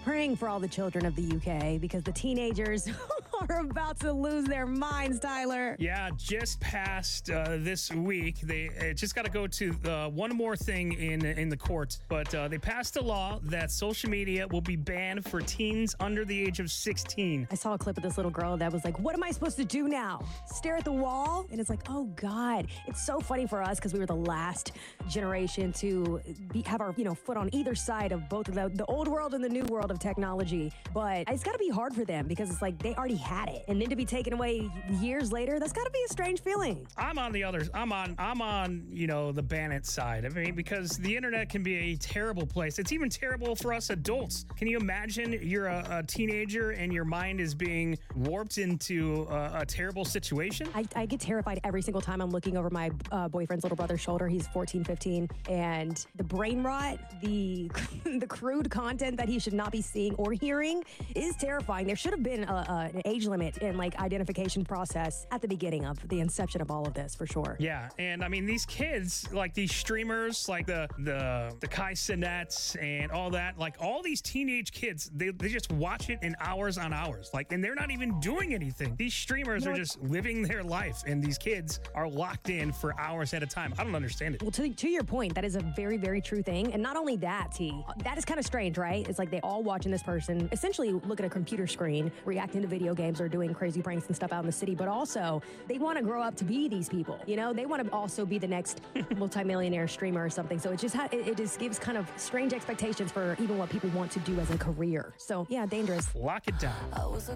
praying for all the children of the UK because the teenagers are about to lose their minds, Tyler. Yeah, just passed this week. They just got to go to one more thing in the court, but they passed a law that social media will be banned for teens under the age of 16. I saw a clip of this little girl that was like, what am I supposed to do now? Stare at the wall? And it's like, oh, God. It's so funny for us because we were the last generation to have our foot on either side of both of the old world and the new world of technology. But it's got to be hard for them because it's like they already had it. And then to be taken away years later, that's got to be a strange feeling. I'm on the others. I'm on the ban it side. I mean, because the internet can be a terrible place. It's even terrible for us adults. Can you imagine you're a teenager and your mind is being warped into a terrible situation? I get terrified every single time I'm looking over my boyfriend's little brother's shoulder. He's 14, 15. And the brain rot, the crude content that he should not be seeing or hearing is terrifying. There should have been an age limit and identification process at the beginning of the inception of all of this, for sure. Yeah, and I mean, these kids, these streamers, the Kai Cenats and all that, all these teenage kids, they just watch it in hours on hours, and they're not even doing anything. These streamers are just living their life, and these kids are locked in for hours at a time. I don't understand it. Well, to your point, that is a very, very true thing. And not only that, T, that is kind of strange, right? It's like they all watching this person essentially look at a computer screen, reacting to video games or doing crazy pranks and stuff out in the city, but also they want to grow up to be these people. They want to also be the next multimillionaire streamer or something. So it just gives kind of strange expectations for even what people want to do as a career. So yeah, dangerous. Lock it down.